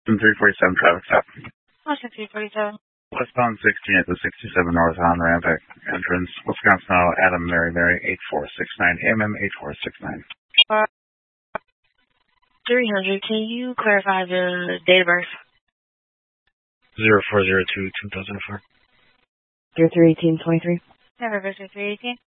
347 traffic stop. Washington 347. Westbound 16 at the 67 North on Rampart entrance, Wisconsin Auto, Adam Mary 8469, MM 8469. 300, can you clarify the date of birth? 0402 2004. 031823. Never versus 318.